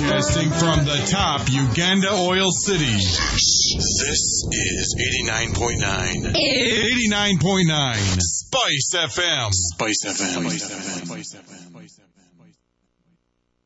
Broadcasting from the top Uganda Oil City. This is 89.9. 89.9 Spice FM. Spice FM.